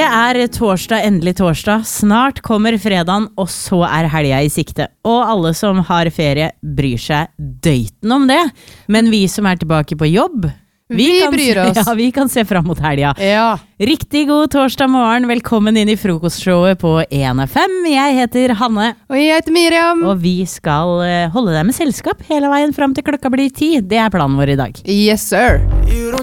torsdag, endelig torsdag. Snart kommer fredagen, og så helga i sikte. Og alle som har ferie bryr seg døyten om det. Men vi som tilbake på jobb, vi bryr oss. Ja, vi kan se frem mot helga. Ja. Riktig god torsdag morgen. Velkommen inn i frokostshowet på 1FM. Jeg heter Hanne. Og jeg heter Miriam. Og vi skal holde deg med selskap hele veien frem til klokka blir 10. Det planen vår i dag. Yes, sir.